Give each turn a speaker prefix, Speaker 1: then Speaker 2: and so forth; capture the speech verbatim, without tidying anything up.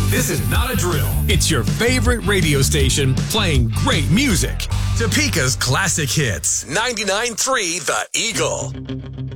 Speaker 1: This is not a drill. It's your favorite radio station playing great music. Topeka's classic hits. ninety-nine point three The Eagle.